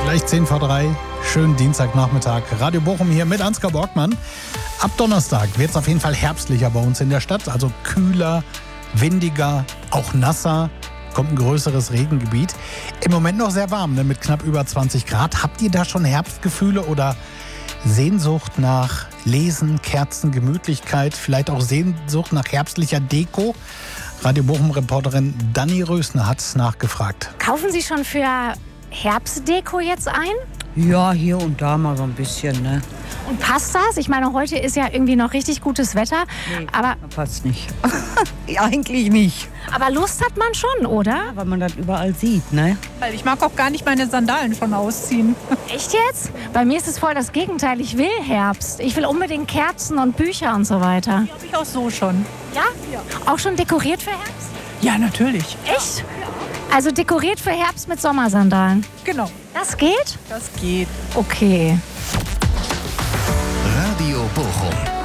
Gleich 10:03, schönen Dienstagnachmittag. Radio Bochum hier mit Ansgar Borgmann. Ab Donnerstag wird es auf jeden Fall herbstlicher bei uns in der Stadt. Also kühler, windiger, auch nasser. Kommt ein größeres Regengebiet. Im Moment noch sehr warm, ne, mit knapp über 20 Grad. Habt ihr da schon Herbstgefühle oder Sehnsucht nach Lesen, Kerzen, Gemütlichkeit? Vielleicht auch Sehnsucht nach herbstlicher Deko? Radio Bochum-Reporterin Dani Rösner hat nachgefragt. Kaufen Sie schon für Herbstdeko jetzt ein? Ja, hier und da mal so ein bisschen, ne? Und passt das? Ich meine, heute ist ja irgendwie noch richtig gutes Wetter. Nee, aber passt nicht. Eigentlich nicht. Aber Lust hat man schon, oder? Ja, weil man das überall sieht, ne? Weil ich mag auch gar nicht meine Sandalen schon ausziehen. Echt jetzt? Bei mir ist es voll das Gegenteil. Ich will Herbst. Ich will unbedingt Kerzen und Bücher und so weiter. Die habe ich auch so schon. Ja? Auch schon dekoriert für Herbst? Ja, natürlich. Echt? Also dekoriert für Herbst mit Sommersandalen? Genau. Das geht? Das geht. Okay. Radio Bochum.